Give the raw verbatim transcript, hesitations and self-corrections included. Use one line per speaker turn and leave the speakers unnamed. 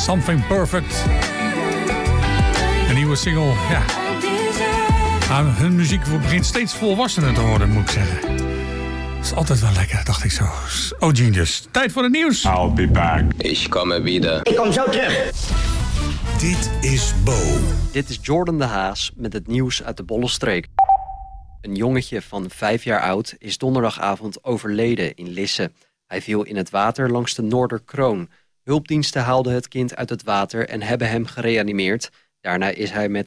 Something Perfect. Een nieuwe single, ja. Nou, hun muziek begint steeds volwassener te worden, moet ik zeggen. Dat is altijd wel lekker, dacht ik zo. Oh, Genius. Tijd voor het nieuws.
I'll be back.
Ik kom er wieder.
Ik kom zo terug.
Dit is Bo.
Dit is Jordan de Haas met het nieuws uit de Bollenstreek. Een jongetje van vijf jaar oud is donderdagavond overleden in Lisse. Hij viel in het water langs de Noorderkroon. Hulpdiensten haalden het kind uit het water en hebben hem gereanimeerd. Daarna is hij met